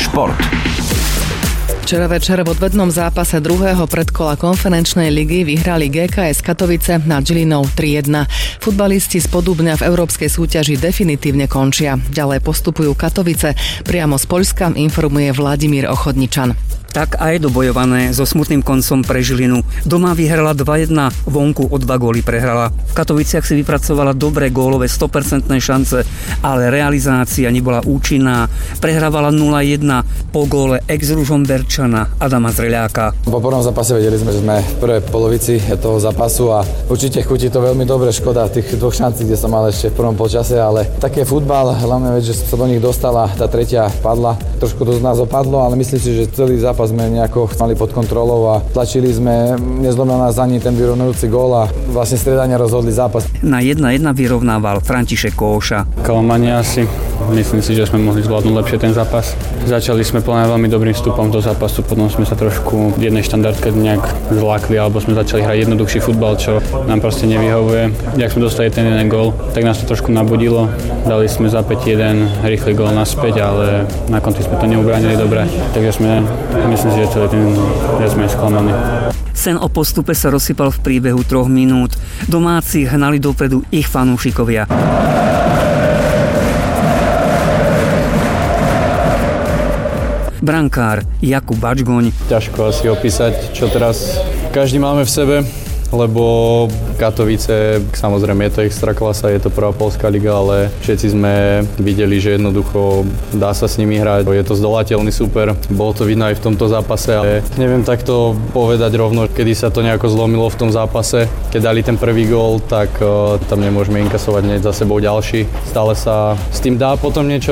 Šport. Včera večer v odvednom zápase druhého predkola konferenčnej ligy vyhrali GKS Katovice nad Žilinou 3-1. Futbalisti z Podubňa v európskej súťaži definitívne končia. Ďalej postupujú Katovice. Priamo z Poľska informuje Vladimír Ochodničan. Tak aj dobojované so smutným koncom pre Žilinu. Doma vyhrala 2-1, vonku o 2 góly prehrala. V Katoviciach si vypracovala dobré gólové 100% šance, ale realizácia nebola účinná. Prehrávala 0-1 po góle ex-Ružomberčana Adama Zreľáka. Po prvom zápase vedeli sme, že sme v prvej polovici toho zápasu a určite chutí to veľmi dobre. Škoda tých dvoch šancí, kde som mal ešte v prvom polčase, ale také futbal, hlavne vec, že sa do nich dostala, tá tretia padla. Trošku to z nás opadlo, ale myslím si, že celý zápas sme nejako mali pod kontrolou a tlačili sme, nezlomil nás ani ten vyrovnajúci gól a vlastne striedania rozhodli zápas. Na 1-1 vyrovnával František Kóša. Klamanie asi. Myslím si, že sme mohli zvládnuť lepšie ten zápas. Začali sme plne veľmi dobrým vstupom do zápasu, potom sme sa trošku v jednej štandardke nejak zlákli, alebo sme začali hrať jednoduchší futbal, čo nám proste nevyhovuje. Jak sme dostali ten jeden gól, tak nás to trošku nabudilo. Dali sme za 5-1 rýchly gól naspäť, ale na konci sme to neubránili dobre. Takže myslím si, že celý ten sme sklamaní. Sen o postupe sa rozsypal v priebehu 3 minút. Domáci hnali dopredu ich fanúšikovia. Brankár Jakub Bačgoň. Ťažko asi opísať, čo teraz každý máme v sebe, lebo Katovice, samozrejme je to extraklasa, je to prvá poľská liga, ale všetci sme videli, že jednoducho dá sa s nimi hrať. Je to zdolateľný super, bolo to vidno aj v tomto zápase, ale neviem takto povedať rovno, kedy sa to nejako zlomilo v tom zápase. Keď dali ten prvý gól, tak tam nemôžeme inkasovať hneď za sebou ďalší. Stále sa s tým dá potom niečo